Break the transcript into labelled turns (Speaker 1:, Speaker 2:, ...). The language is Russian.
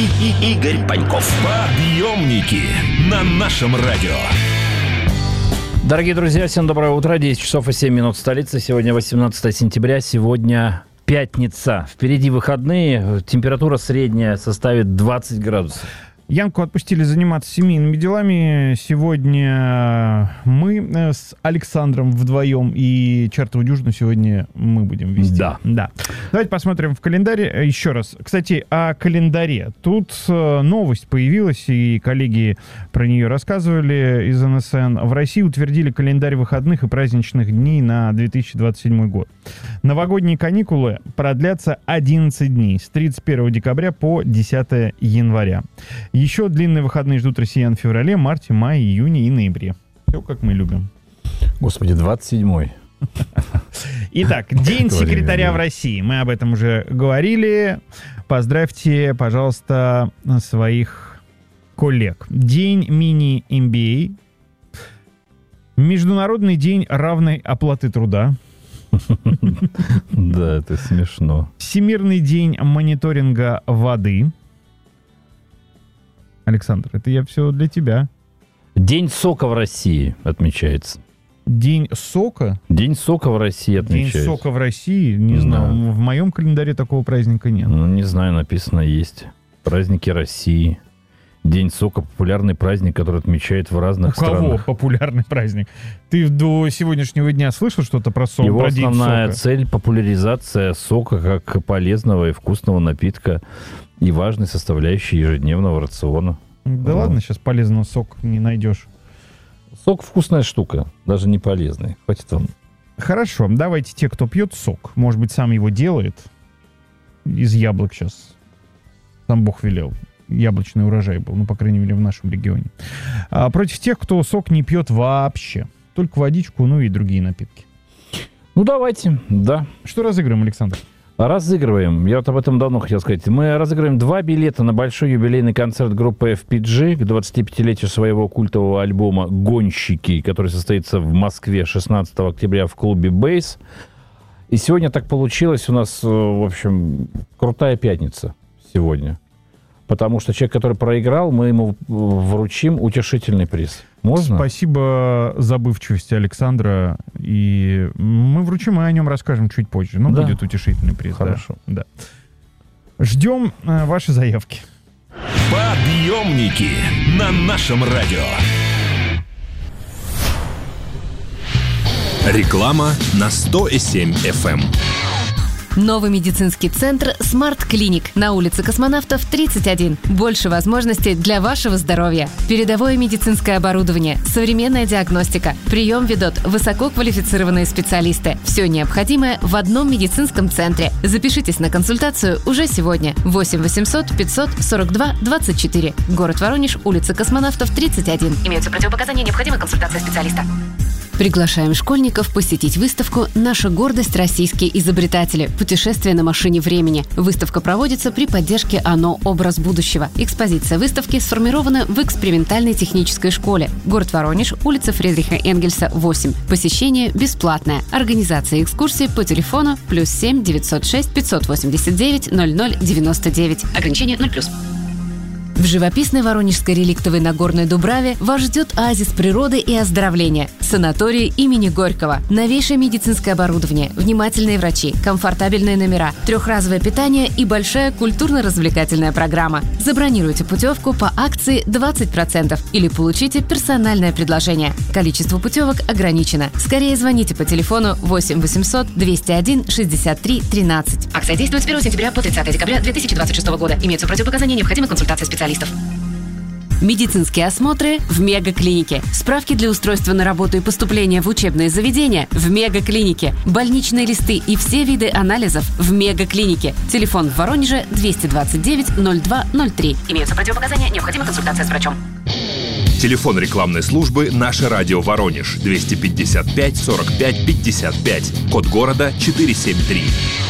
Speaker 1: Игорь Паньков. Подъемники на нашем радио.
Speaker 2: Дорогие друзья, всем доброе утро. 10 часов и 7 минут столицы. Сегодня 18 сентября. Сегодня пятница. Впереди выходные. Температура средняя составит 20 градусов.
Speaker 3: Янку отпустили заниматься семейными делами. Сегодня мы с Александром вдвоем и чертову дюжину сегодня мы будем вести.
Speaker 2: Да.
Speaker 3: Давайте посмотрим в календаре еще раз. Кстати, о календаре. Тут новость появилась, и коллеги про нее рассказывали из НСН. В России утвердили календарь выходных и праздничных дней на 2027 год. Новогодние каникулы продлятся 11 дней, с 31 декабря по 10 января. Еще длинные выходные ждут россиян в феврале, марте, мае, июне и ноябре. Все, как мы любим.
Speaker 2: Господи, 27-й.
Speaker 3: Итак, День секретаря в России. Мы об этом уже говорили. Поздравьте, пожалуйста, своих коллег. День мини-MBA. Международный день равной оплаты труда.
Speaker 2: Да, это смешно.
Speaker 3: Всемирный день мониторинга воды. Александр, это я все для тебя.
Speaker 2: День сока в России отмечается.
Speaker 3: День сока?
Speaker 2: День сока в России отмечается.
Speaker 3: День сока в России? Не знаю. В моем календаре такого праздника нет.
Speaker 2: Ну, не знаю, написано есть. Праздники России. День сока — популярный праздник, который отмечают в разных странах.
Speaker 3: У кого популярный праздник? Ты до сегодняшнего дня слышал что-то про сок?
Speaker 2: Его
Speaker 3: про День
Speaker 2: основная
Speaker 3: сока?
Speaker 2: цель — популяризация сока как полезного и вкусного напитка и важной составляющей ежедневного рациона.
Speaker 3: Да ладно, сейчас полезного сока не найдешь.
Speaker 2: Сок — вкусная штука, даже не полезный. Хватит вам.
Speaker 3: Хорошо, давайте те, кто пьет сок, может быть, сам его делает. Из яблок сейчас. Сам Бог велел. Яблочный урожай был, ну, по крайней мере, в нашем регионе. Против тех, кто сок не пьет вообще. Только водичку, ну и другие напитки.
Speaker 2: Ну, давайте, да.
Speaker 3: Что разыграем, Александр?
Speaker 2: Разыгрываем. Я вот об этом давно хотел сказать. Мы разыграем 2 билета на большой юбилейный концерт группы FPG к 25-летию своего культового альбома «Гонщики», который состоится в Москве 16 октября в клубе «Бейс». И сегодня так получилось у нас, в общем, крутая пятница сегодня. Потому что человек, который проиграл, мы ему вручим утешительный приз. Можно?
Speaker 3: Спасибо забывчивости Александра. И мы вручим, и о нем расскажем чуть позже. Но
Speaker 2: да.
Speaker 3: Будет утешительный приз.
Speaker 2: Хорошо.
Speaker 3: Да. Ждем ваши заявки.
Speaker 1: Подъемники на нашем радио. Реклама на 100,7 FM.
Speaker 4: Новый медицинский центр «Смарт Клиник» на улице Космонавтов, 31. Больше возможностей для вашего здоровья. Передовое медицинское оборудование, современная диагностика. Прием ведут высококвалифицированные специалисты. Все необходимое в одном медицинском центре. Запишитесь на консультацию уже сегодня. 8 800 542 24. Город Воронеж, улица Космонавтов, 31. Имеются противопоказания, необходима консультация специалиста. Приглашаем школьников посетить выставку «Наша гордость. Российские изобретатели. Путешествие на машине времени». Выставка проводится при поддержке ОНО «Образ будущего». Экспозиция выставки сформирована в экспериментальной технической школе. Город Воронеж, улица Фридриха Энгельса, 8. Посещение бесплатное. Организация экскурсии по телефону +7 906 589 00 99. Ограничение 0+. В живописной воронежской реликтовой Нагорной Дубраве вас ждет оазис природы и оздоровления. Санаторий имени Горького. Новейшее медицинское оборудование, внимательные врачи, комфортабельные номера, 3-разовое питание и большая культурно-развлекательная программа. Забронируйте путевку по акции 20% или получите персональное предложение. Количество путевок ограничено. Скорее звоните по телефону 8 800 201 63 13. Акция действует с 1 сентября по 30 декабря 2026 года. Имеются противопоказания, необходима консультация специалистов. Медицинские осмотры в Мегаклинике. Справки для устройства на работу и поступления в учебные заведения в Мегаклинике. Больничные листы и все виды анализов в Мегаклинике. Телефон в Воронеже 229 02 03. Имеются противопоказания, необходима консультация с врачом.
Speaker 1: Телефон рекламной службы «Наше радио Воронеж» 255 45 55. Код города 473.